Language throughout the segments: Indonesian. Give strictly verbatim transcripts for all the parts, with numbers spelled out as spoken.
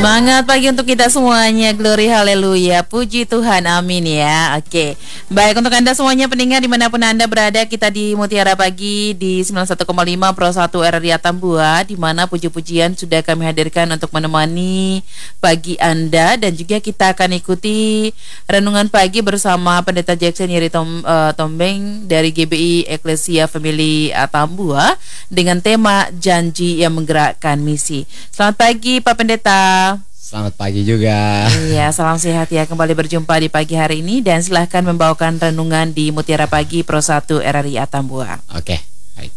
Semangat pagi untuk kita semuanya. Glory haleluya. Puji Tuhan, amin ya. Oke, baik untuk Anda semuanya pendengar dimanapun Anda berada, kita di Mutiara Pagi di sembilan puluh satu koma lima Pro satu R R I Atambua, di mana puji-pujian sudah kami hadirkan untuk menemani pagi Anda. Dan juga kita akan ikuti renungan pagi bersama Pendeta Jackson Yeri Tom, uh, Tombeng dari G B I Eklesia Family Atambua dengan tema Janji yang Menggerakkan Misi. Selamat pagi Pak Pendeta. Selamat pagi juga. Iya, salam sehat ya. Kembali berjumpa di pagi hari ini dan silahkan membawakan renungan di Mutiara Pagi Pro satu R R I Atambua. Oke, baik.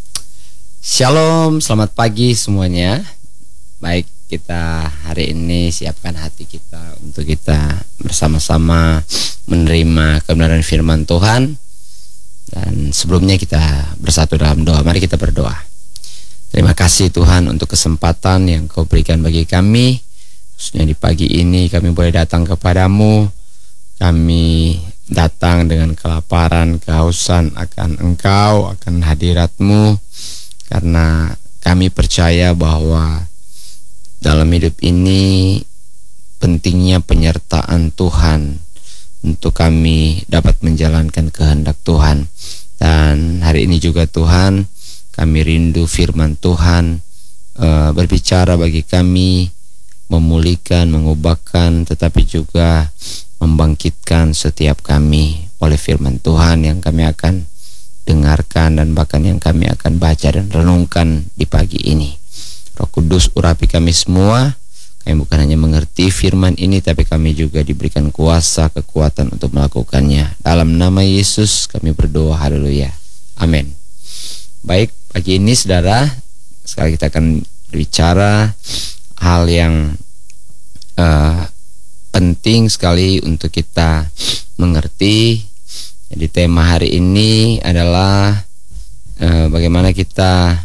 Shalom, selamat pagi semuanya. Baik, kita hari ini siapkan hati kita untuk kita bersama-sama menerima kebenaran firman Tuhan. Dan sebelumnya kita bersatu dalam doa. Mari kita berdoa. Terima kasih Tuhan untuk kesempatan yang Kau berikan bagi kami. Khususnya di pagi ini kami boleh datang kepadamu. Kami datang dengan kelaparan, kehausan akan Engkau, akan hadirat-Mu. Karena kami percaya bahwa dalam hidup ini pentingnya penyertaan Tuhan untuk kami dapat menjalankan kehendak Tuhan. Dan hari ini juga Tuhan, kami rindu firman Tuhan e, berbicara bagi kami, memulihkan, mengubahkan, tetapi juga membangkitkan setiap kami oleh firman Tuhan yang kami akan dengarkan dan bahkan yang kami akan baca dan renungkan di pagi ini. Roh Kudus urapi kami semua. Kami bukan hanya mengerti firman ini, tapi kami juga diberikan kuasa, kekuatan untuk melakukannya. Dalam nama Yesus kami berdoa, haleluya, amin. Baik, pagi ini saudara, sekarang kita akan berbicara hal yang uh, penting sekali untuk kita mengerti. Jadi tema hari ini adalah uh, bagaimana kita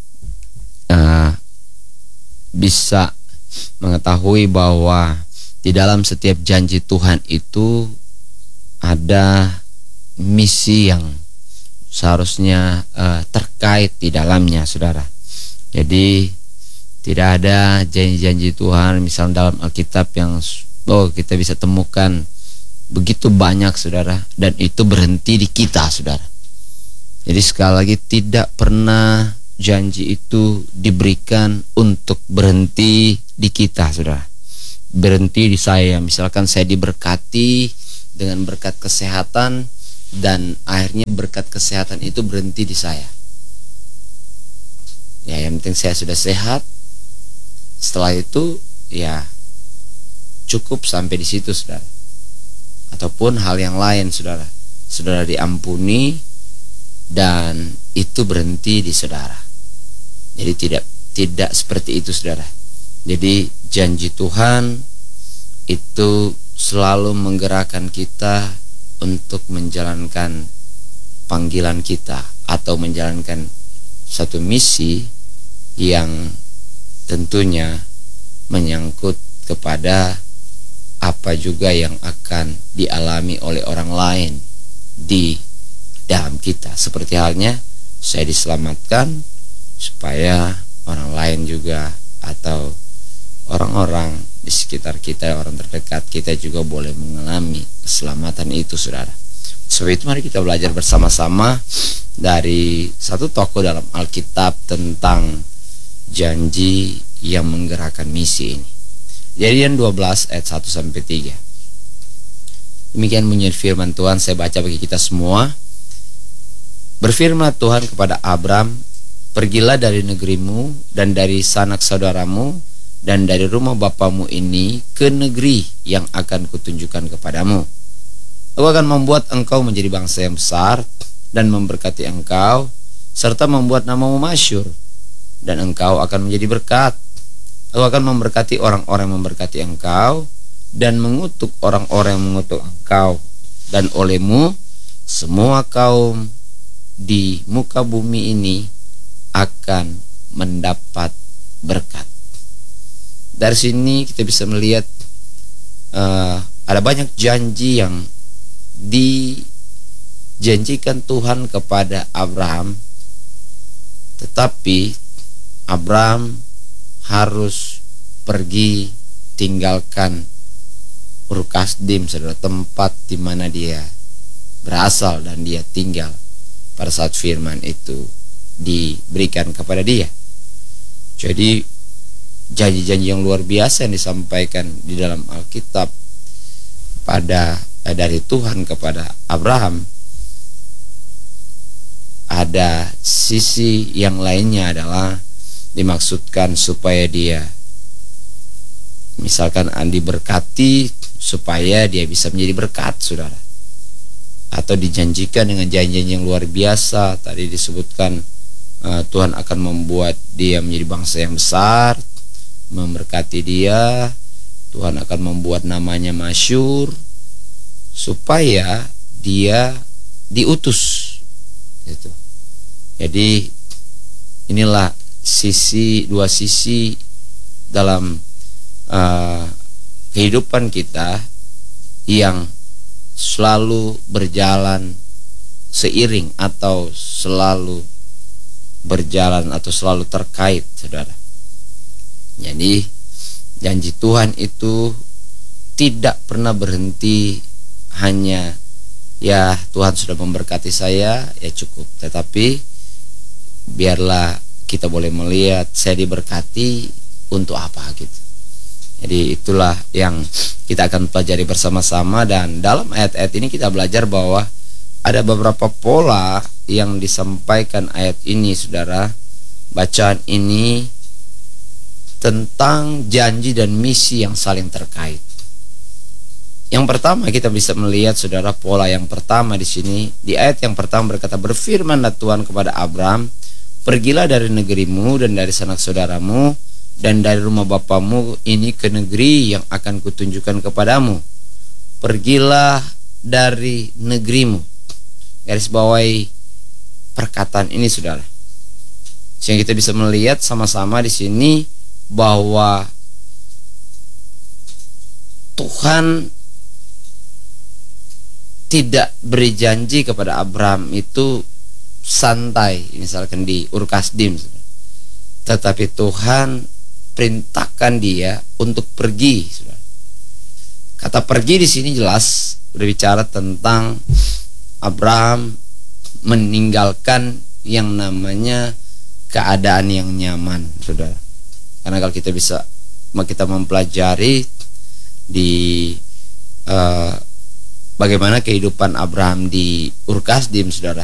uh, bisa mengetahui bahwa di dalam setiap janji Tuhan itu ada misi yang seharusnya uh, terkait di dalamnya, saudara. Jadi tidak ada janji-janji Tuhan misalnya dalam Alkitab yang oh kita bisa temukan begitu banyak, saudara, dan itu berhenti di kita, saudara. Jadi sekali lagi, tidak pernah janji itu diberikan untuk berhenti di kita, saudara. Berhenti di saya. Misalkan saya diberkati dengan berkat kesehatan, dan akhirnya berkat kesehatan itu berhenti di saya. Ya, yang penting saya sudah sehat. Setelah itu ya cukup sampai di situ, saudara. Ataupun hal yang lain, saudara. Saudara diampuni dan itu berhenti di saudara. Jadi tidak tidak seperti itu, saudara. Jadi janji Tuhan itu selalu menggerakkan kita untuk menjalankan panggilan kita atau menjalankan satu misi yang tentunya menyangkut kepada apa juga yang akan dialami oleh orang lain di dalam kita. Seperti halnya saya diselamatkan supaya orang lain juga atau orang-orang di sekitar kita, orang terdekat kita juga boleh mengalami keselamatan itu, saudara. Sebab itu mari kita belajar bersama-sama dari satu tokoh dalam Alkitab tentang janji yang menggerakkan misi ini. Kejadian dua belas ayat satu sampai tiga. Demikian bunyi firman Tuhan, saya baca bagi kita semua. Berfirman Tuhan kepada Abram, pergilah dari negerimu dan dari sanak saudaramu dan dari rumah bapamu ini ke negeri yang akan kutunjukkan kepadamu. Aku akan membuat engkau menjadi bangsa yang besar dan memberkati engkau, serta membuat namamu masyhur, dan engkau akan menjadi berkat. Aku akan memberkati orang-orang yang memberkati engkau, dan mengutuk orang-orang yang mengutuk engkau, dan olehmu semua kaum di muka bumi ini akan mendapat berkat. Dari sini kita bisa melihat uh, ada banyak janji yang dijanjikan Tuhan kepada Abraham, tetapi Abraham harus pergi tinggalkan Ur Kasdim, saudara, tempat di mana dia berasal dan dia tinggal pada saat firman itu diberikan kepada dia. Jadi janji-janji yang luar biasa yang disampaikan di dalam Alkitab pada eh, dari Tuhan kepada Abraham. Ada sisi yang lainnya adalah dimaksudkan supaya dia, misalkan Andi berkati, supaya dia bisa menjadi berkat, saudara. Atau dijanjikan dengan janji yang luar biasa. Tadi disebutkan uh, Tuhan akan membuat dia menjadi bangsa yang besar, memberkati dia, Tuhan akan membuat namanya masyhur, supaya dia diutus gitu. Jadi inilah sisi, dua sisi dalam uh, kehidupan kita yang selalu berjalan seiring atau selalu berjalan atau selalu terkait, saudara. Jadi janji Tuhan itu tidak pernah berhenti hanya ya Tuhan sudah memberkati saya, ya cukup. Tetapi biarlah kita boleh melihat saya diberkati untuk apa gitu. Jadi itulah yang kita akan pelajari bersama-sama. Dan dalam ayat-ayat ini kita belajar bahwa ada beberapa pola yang disampaikan ayat ini, saudara. Bacaan ini tentang janji dan misi yang saling terkait. Yang pertama kita bisa melihat, saudara, pola yang pertama di sini. Di ayat yang pertama berkata, berfirmanlah Tuhan kepada Abram, pergilah dari negerimu dan dari sanak saudaramu dan dari rumah bapamu ini ke negeri yang akan kutunjukkan kepadamu. Pergilah dari negerimu. Garis bawahi perkataan ini, saudara. Sehingga kita bisa melihat sama-sama di sini bahwa Tuhan tidak beri janji kepada Abraham itu santai, misalkan di Ur Kasdim, tetapi Tuhan perintahkan dia untuk pergi. Kata pergi di sini jelas berbicara tentang Abraham meninggalkan yang namanya keadaan yang nyaman, saudara. Karena kalau kita bisa kita mempelajari di uh, bagaimana kehidupan Abraham di Ur Kasdim, saudara,